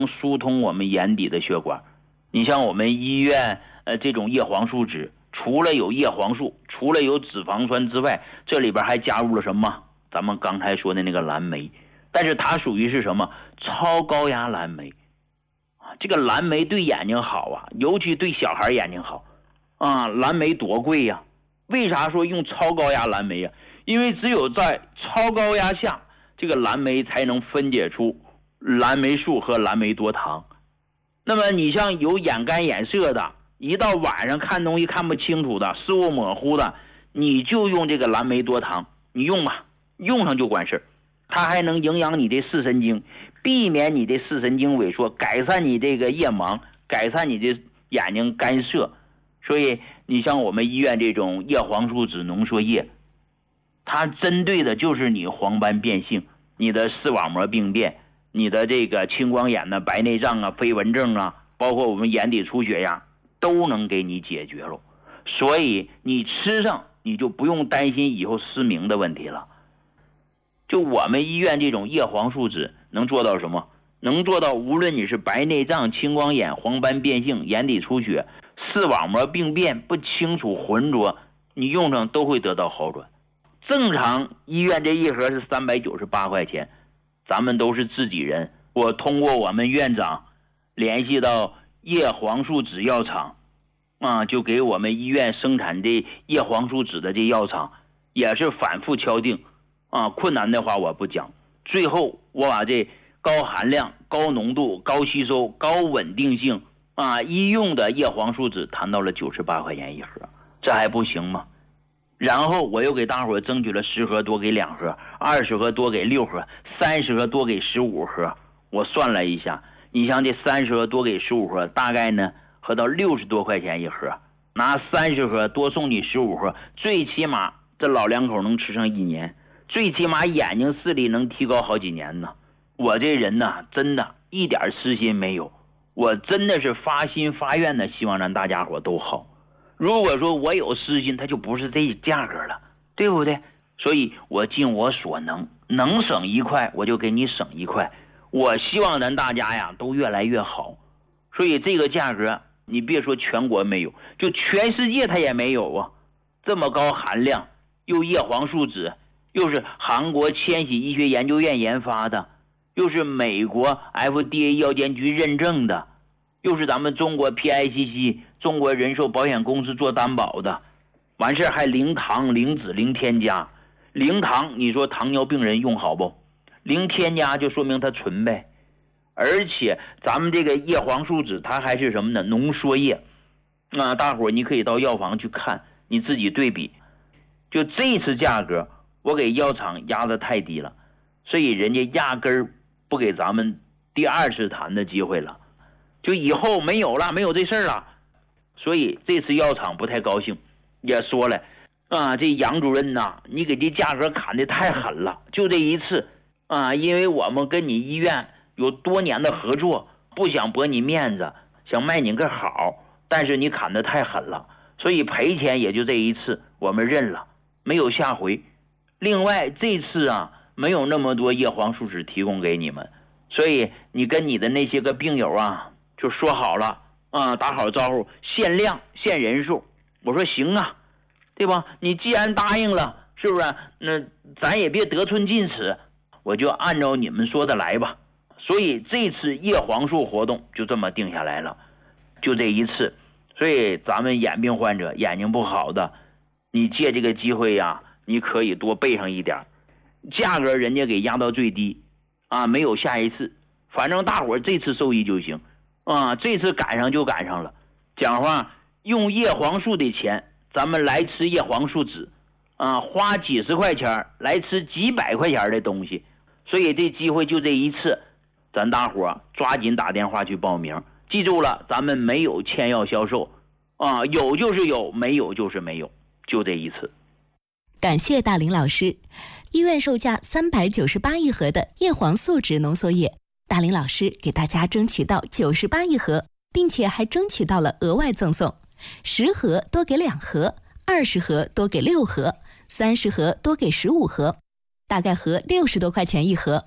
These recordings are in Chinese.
疏通我们眼底的血管。你像我们医院这种叶黄素酯，除了有叶黄素，除了有脂肪酸之外，这里边还加入了什么？咱们刚才说的那个蓝莓，但是它属于是什么？超高压蓝莓。这个蓝莓对眼睛好啊，尤其对小孩眼睛好啊。蓝莓多贵呀？为啥说用超高压蓝莓呀？因为只有在超高压下，这个蓝莓才能分解出蓝莓素和蓝莓多糖。那么你像有眼干眼涩的，一到晚上看东西看不清楚的，视物模糊的，你就用这个蓝莓多糖，你用吧，用上就管事。它还能营养你的视神经，避免你的视神经萎缩，改善你这个夜盲，改善你的眼睛干涩。所以你像我们医院这种叶黄素酯浓缩液，它针对的就是你黄斑变性，你的视网膜病变，你的这个青光眼的白内障啊、飞蚊症啊，包括我们眼底出血呀，都能给你解决了。所以你吃上，你就不用担心以后失明的问题了。就我们医院这种叶黄素酯能做到什么？能做到无论你是白内障、青光眼、黄斑变性、眼底出血、视网膜病变不清楚、浑浊，你用上都会得到好转。正常医院这一盒是398块钱，咱们都是自己人，我通过我们院长联系到叶黄素酯药厂就给我们医院生产的叶黄素酯的这药厂也是反复敲定困难的话我不讲，最后我把这高含量、高浓度、高吸收、高稳定性医用的叶黄素酯谈到了98块钱一盒，这还不行吗？然后我又给大伙争取了10盒多给2盒，20盒多给6盒，30盒多给15盒。我算了一下，你像这30盒多给15盒，大概呢合到60多块钱一盒，拿30盒多送你15盒，最起码这老两口能吃上1年，最起码眼睛视力能提高好几年呢。我这人呢，真的一点私心没有，我真的是发心发愿的，希望让大家伙都好。如果说我有私心，它就不是这价格了，对不对？所以我尽我所能，能省1块我就给你省1块。我希望咱大家呀都越来越好，所以这个价格你别说全国没有，就全世界它也没有啊。这么高含量，又叶黄素酯，又是韩国千禧医学研究院研发的，又是美国 FDA 药监局认证的，又是咱们中国 PICC 中国人寿保险公司做担保的，完事还零糖、零脂、零添加。零糖你说糖尿病人用好不？零添加就说明它纯呗。而且咱们这个叶黄素酯它还是什么呢？浓缩液大伙你可以到药房去看，你自己对比。就这次价格我给药厂压得太低了，所以人家压根儿不给咱们第2次谈的机会了，就以后没有了，没有这事儿了。所以这次药厂不太高兴，也说了这杨主任呐，你给这价格砍得太狠了，就这一次因为我们跟你医院有多年的合作，不想驳你面子，想卖你个好，但是你砍得太狠了，所以赔钱也就这一次，我们认了，没有下回。另外这次没有那么多叶黄素酯提供给你们，所以你跟你的那些个病友就说好了打好招呼，限量限人数。我说行对吧？你既然答应了，是不是？那咱也别得寸进尺，我就按照你们说的来吧。所以这次叶黄素活动就这么定下来了，就这一次。所以咱们眼病患者眼睛不好的，你借这个机会你可以多备上一点，价格人家给压到最低没有下一次，反正大伙这次受益就行这次赶上就赶上了。讲话用叶黄素的钱，咱们来吃叶黄素酯花几十块钱来吃几百块钱的东西，所以这机会就这一次，咱大伙抓紧打电话去报名。记住了，咱们没有签药销售有就是有，没有就是没有，就这一次。 感谢大林老师。医院售价398一盒的叶黄素酯浓缩液，大林老师给大家争取到98一盒，并且还争取到了额外赠送10盒多给2盒，20盒多给6盒，30盒多给15盒，大概合60多块钱一盒。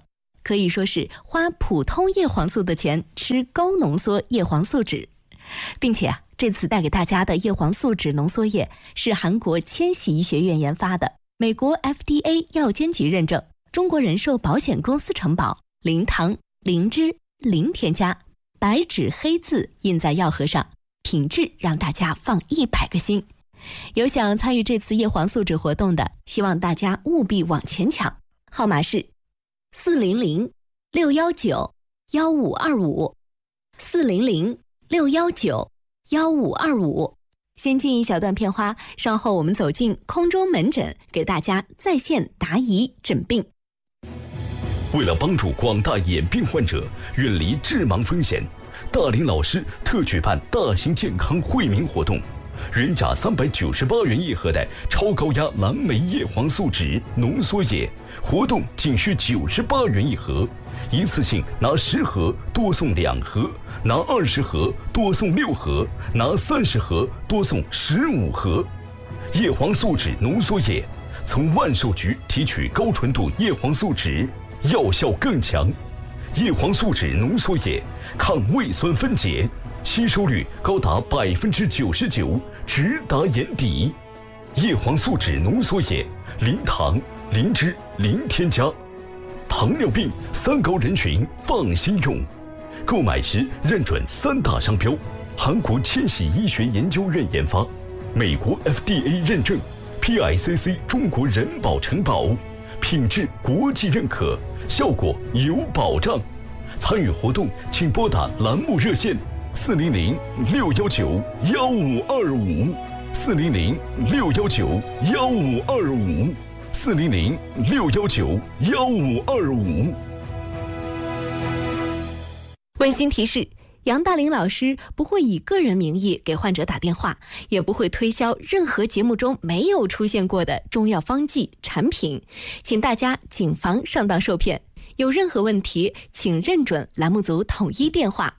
可以说是花普通叶黄素的钱吃高浓缩叶黄素酯。并且这次带给大家的叶黄素酯浓缩液是韩国千禧医学院研发的，美国 FDA 药监局认证，中国人寿保险公司承保，零糖、零脂、零添加，白纸黑字印在药盒上，品质让大家放100个心。有想参与这次叶黄素酯活动的，希望大家务必往前抢，号码是400-619-1525，400-619-1525。先进一小段片花，稍后我们走进空中门诊，给大家在线答疑诊病。 为了帮助广大眼病患者远离致盲风险，大林老师特举办大型健康惠民活动，原价398元一盒的超高压蓝莓叶黄素酯浓缩液，活动仅需98元一盒，一次性拿10盒多送2盒，拿20盒多送6盒，拿30盒多送15盒。叶黄素酯浓缩液从万寿菊提取高纯度叶黄素酯，药效更强。叶黄素酯浓缩液抗胃酸分解，吸收率高达99%，直达眼底。叶黄素酯浓缩液零糖、零脂、零添加，糖尿病、三高人群放心用。购买时认准3大商标，韩国千禧医学研究院研发，美国 FDA 认证， PICC 中国人保承保，品质国际认可，效果有保障。参与活动请拨打栏目热线400-619-1525，400-619-1525，400-619-1525。 温馨提示，杨大林老师不会以个人名义给患者打电话，也不会推销任何节目中没有出现过的中药方剂产品，请大家谨防上当受骗。有任何问题，请认准栏目组统一电话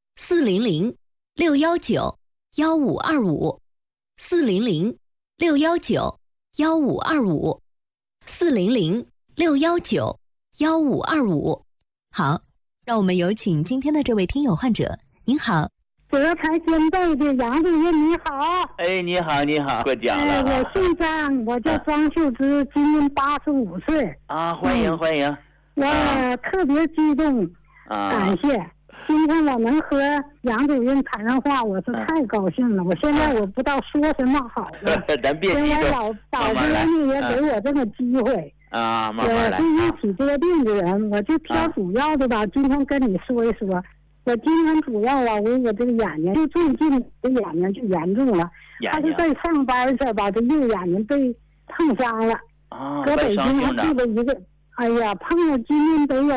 400-619-1525，400-619-1525。好，让我们有请今天的这位听友患者。您好， 德才兼备的杨主任你好。 哎，你好，你好，过奖了。 我姓张，我叫庄秀芝，今年85岁。 啊，欢迎欢迎。 我特别激动，感谢。今天我能和杨主任谈上话，我是太高兴了。我现在我不知道说什么好了。 咱别激动， 导播呢也给我这个机会。 慢慢来。 我是一起多病的人，我就挑主要的吧，今天跟你说一说。我今天主要啊，我这个眼睛就最近的眼睛就严重了，他是在上班时吧，这右眼睛被碰伤了。搁北京还住了一个。哎呀，碰了今年得有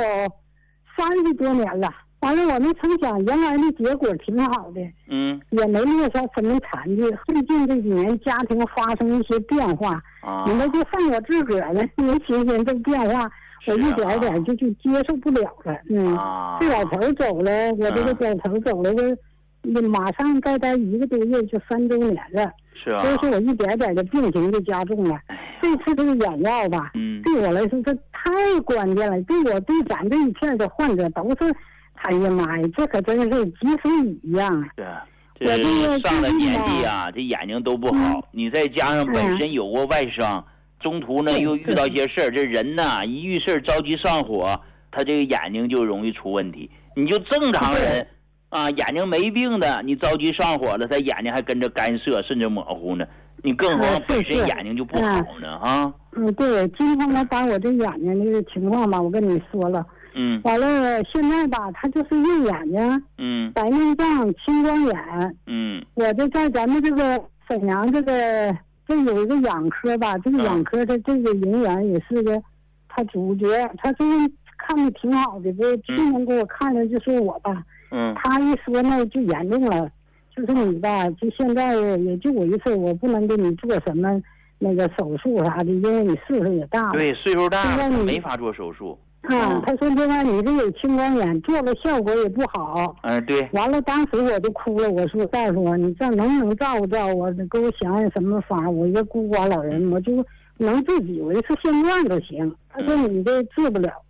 30多年了。完了，我没成想，原来的结果挺好的，也没落下什么残疾。最近这几年家庭发生一些变化，你们就上我自个儿了，因为新鲜这变化，我一点点就接受不了了。这老头走了，我这个老头走了，我马上再待1个多月就3周年了。 是啊， 所以说我一点点的病情就加重了。这次这个眼药吧，对我来说这太关键了，对我对咱这一片的患者都是，哎呀妈呀，这可真是及时雨一样。 对，这上了年纪啊，这眼睛都不好，你再加上本身有过外伤，中途呢又遇到一些事儿，这人呐一遇事儿着急上火，他这个眼睛就容易出问题。你就正常人啊，眼睛没病的，你着急上火了，他眼睛还跟着干涩甚至模糊呢，你更何况本身眼睛就不好呢啊。 对，今天我把我这眼睛这个情况吧，我跟你说了。完了，现在吧，他就是右眼睛，白内障、青光眼。我这在咱们这个沈阳这有一个眼科吧，这个眼科的这个人员也是个他主角，他这个看的挺好的，去年给我看了就说我吧，他一说那就严重了，就是你吧，就现在也就我一次，我不能给你做什么那个手术啥的，因为你岁数也大了。 对，岁数大了没法做手术。 他说另外你这有青光眼，做了效果也不好。 对。 完了，当时我就哭了，我说大夫，你这能不能照顾照顾我，给我想想什么法？我一个孤寡老人，我就能自己维持现状就行。他说你这治不了。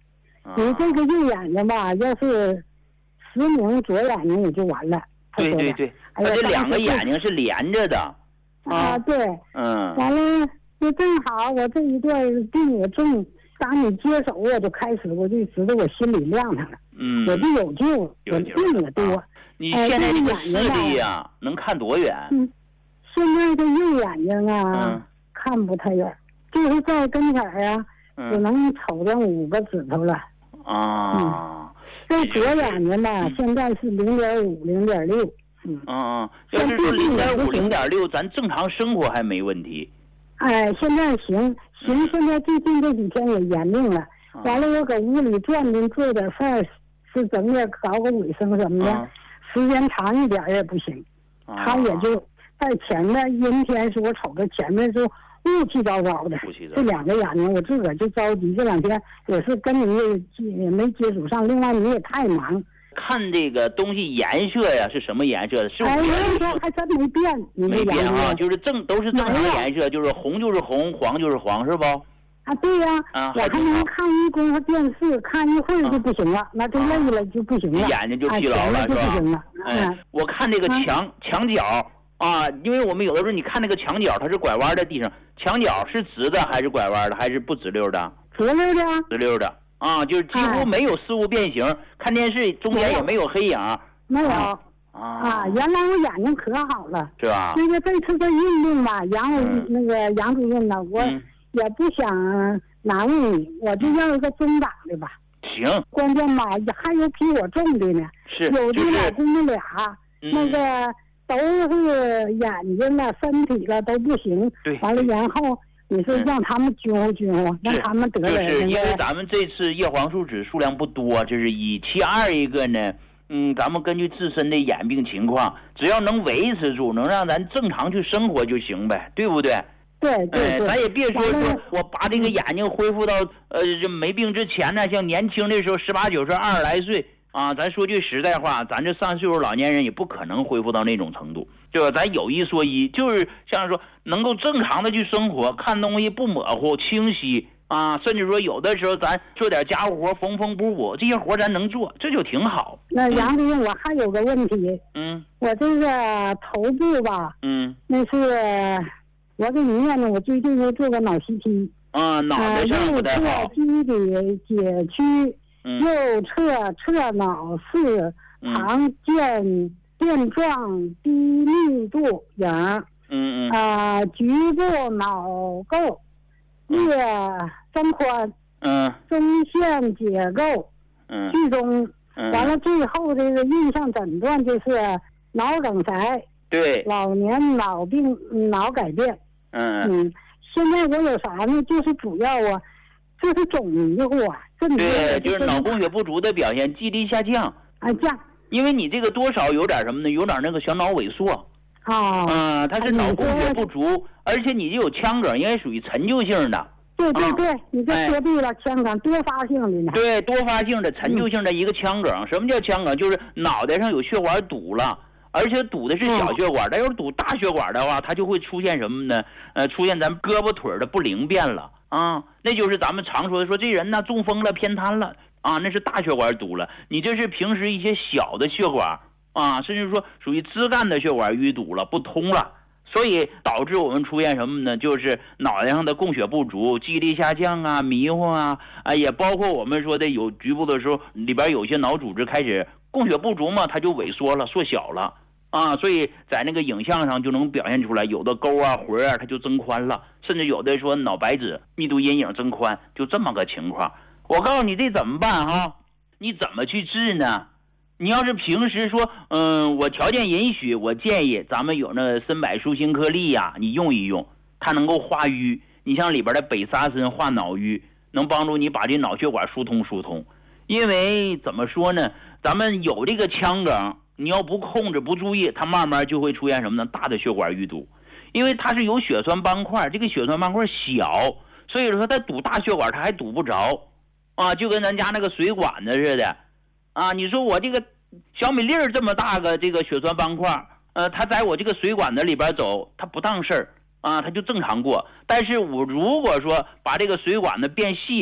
你这个右眼睛吧，要是失明，左眼睛也就完了。 对对对，他这两个眼睛是连着的。 对。完了，那正好我这一段病也重，当你接手我就开始，我就知道我心里亮堂了。我就有救，我病也多。 你现在这个视力呀，能看多远？ 现在这右眼睛啊，看不太远，就是在跟前啊，只能瞅着5个指头了。这左眼睛吧，现在是0.5、0.6。 要是说0.5、0.6，咱正常生活还没问题。 现在行，现在最近这几天也严重了。完了，我搁屋里转转做点事儿，是整点搞个卫生什么的，时间长一点也不行。他也就在前面阴天时，我瞅着前面就雾气糟糟的，这两个眼睛我自个儿就着急。这2天也是跟你也没接触上，另外你也太忙。 看这个东西颜色呀，是什么颜色？是颜色还真没变， 没变啊，就是都是正常颜色，就是红就是红，黄就是黄，是不？ 对呀。我还能看一功夫电视，看一会儿就不行了，那就累了就不行了， 眼睛就疲劳了，是吧？我看这个墙角啊，因为我们有的时候你看那个墙角，它是拐弯的地上，墙角是直的还是拐弯的，还是不直溜的？ 直溜的。 直溜的。就是几乎没有事物变形，看电视中间也没有黑影。 没有。原来我眼睛可好了， 是吧？ 那个这次这运动吧，杨主任呢，我也不想难为你，我就要一个中档的吧。 行。 关键吧，还有比我重的呢。 是。 有的老公们俩，那个都是眼睛了、身体了都不行。 对。 完了，然后。你说让他们均衡，让他们得了。 就是因为咱们这次叶黄素酯数量不多，这是一。其二一个呢，咱们根据自身的眼病情况，只要能维持住，能让咱正常去生活就行呗，对不对？ 对。 咱也别说我把这个眼睛恢复到这没病之前呢，像年轻的时候18、19岁、20来岁咱说句实在话，咱这上岁数老年人也不可能恢复到那种程度。对吧？咱有一说一，就是像说能够正常的去生活，看东西不模糊、清晰甚至说有的时候咱做点家务活，缝缝补补，这些活咱能做，这就挺好。 那杨主任，我还有个问题。我这个头部吧，那是我给你念的，我最近又做个脑 CT。 脑袋上不太好。 右侧基底解区，右侧侧脑室常见电状低密度影，局部脑构叶增宽，中线结构剧中，完了最后这个印象诊断就是脑梗塞， 对， 老年脑病脑改变。现在我有啥呢？就是主要就是肿迷糊对，就是脑供血不足的表现，记忆力下降。 降。 因为你这个多少有点什么呢？有点那个小脑萎缩。它是脑供血不足，而且你就有腔梗，应该属于陈旧性的。 对，你这说对了，腔梗多发性的呢。 对，多发性的陈旧性的一个腔梗。什么叫腔梗？就是脑袋上有血管堵了，而且堵的是小血管，但要是堵大血管的话，它就会出现什么呢？出现咱胳膊腿的不灵便了那就是咱们常说的这人呢中风了、偏瘫了。那是大血管堵了，你这是平时一些小的血管甚至说属于枝干的血管淤堵了、不通了，所以导致我们出现什么呢？就是脑袋上的供血不足、记忆力下降迷糊也包括我们说的有局部的时候，里边有些脑组织开始供血不足嘛，它就萎缩了、缩小了所以在那个影像上就能表现出来，有的沟回它就增宽了，甚至有的说脑白质密度阴影增宽，就这么个情况。我告诉你这怎么办你怎么去治呢？你要是平时说我条件允许，我建议咱们有那参柏舒心颗粒你用一用，它能够化瘀。你像里边的北沙参化脑瘀，能帮助你把这脑血管疏通。因为怎么说呢，咱们有这个腔梗，你要不控制不注意，它慢慢就会出现什么呢？大的血管淤堵。因为它是有血栓斑块，这个血栓斑块小，所以说它堵大血管它还堵不着就跟咱家那个水管子似的你说我这个小米粒儿这么大个这个血栓斑块它在我这个水管子里边走，它不当事儿它就正常过。但是我如果说把这个水管子变细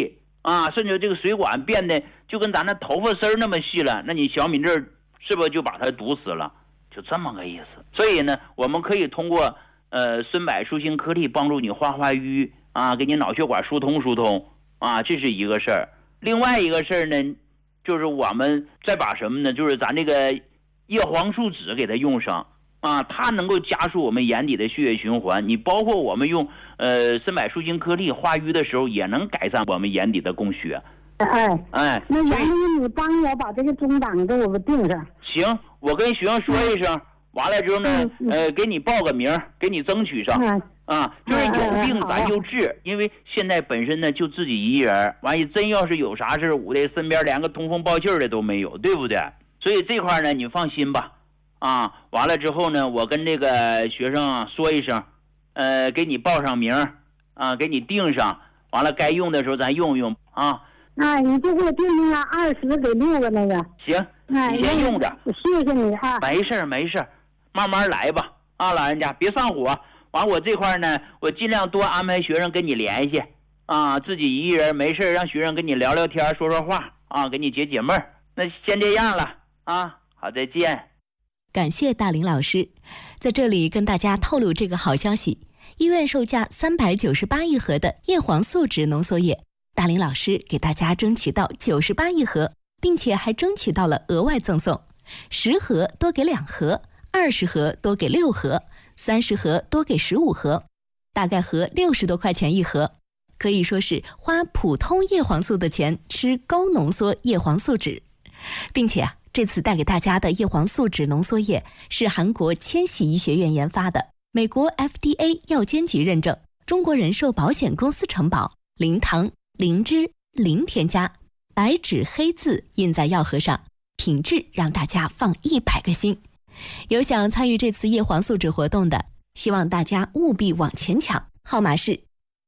啊，甚至这个水管变得就跟咱那头发丝那么细了，那你小米粒是不是就把它堵死了？就这么个意思。所以呢，我们可以通过孙柏舒心颗粒帮助你化化瘀啊，给你脑血管疏通疏通啊，这是一个事儿。另外一个事儿呢，就是我们再把什么呢？就是咱这个叶黄素酯给它用上啊，它能够加速我们眼底的血液循环。你包括我们用孙柏舒心颗粒化瘀的时候，也能改善我们眼底的供血。 哎，那杨医你帮我把这个中档给我们定上。 行，我跟徐生说一声，完了之后呢，给你报个名，给你争取上。啊，就是有病咱就治，因为现在本身呢就自己一人，万一真要是有啥事，我的身边连个通风报信的都没有，对不对？所以这块呢你放心吧。啊，完了之后呢，我跟这个学生说一声，给你报上名啊，给你定上，完了该用的时候咱用用啊。 你就给我定那个20给6个那个。 行，你先用着。 谢谢你啊。 没事，慢慢来吧。啊，老人家别上火。完我这块呢，我尽量多安排学生跟你联系啊，自己一人没事让学生跟你聊聊天说说话啊，给你解解闷儿。那先这样了啊，好，再见。 感谢大林老师，在这里跟大家透露这个好消息，医院售价398一盒的叶黄素酯浓缩液，大林老师给大家争取到98一盒，并且还争取到了额外赠送10盒多给2盒，20盒多给6盒，30盒多给15盒，大概合60多块钱一盒，可以说是花普通叶黄素的钱吃高浓缩叶黄素酯。并且这次带给大家的叶黄素酯浓缩液是韩国千禧医学院研发的，美国 FDA 药监局认证，中国人寿保险公司承保，零糖、零脂、零添加，白纸黑字印在药盒上，品质让大家放100个心。有想参与这次叶黄素酯活动的，希望大家务必往前抢，号码是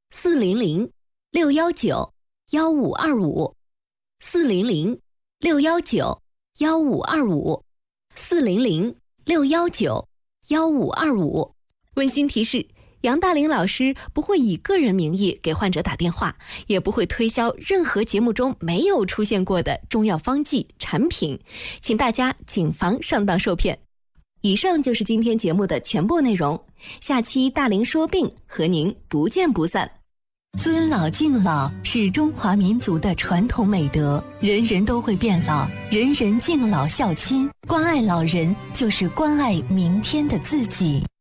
400-619-1525 400-619-1525 400-619-1525。温馨提示，杨大林老师不会以个人名义给患者打电话，也不会推销任何节目中没有出现过的中药方剂产品，请大家谨防上当受骗。以上就是今天节目的全部内容，下期大林说病和您不见不散。 尊老敬老是中华民族的传统美德，人人都会变老，人人敬老孝亲，关爱老人就是关爱明天的自己。